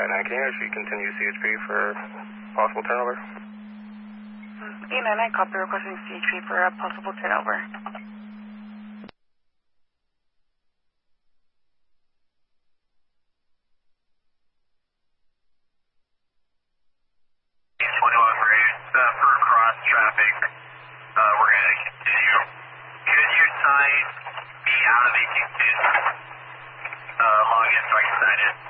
E9, can you actually continue CHP for possible turnover? E9, I copy requesting CHP for a possible turnover. For cross traffic, we're going to continue. Could you sign me out of 18 login so I can sign it?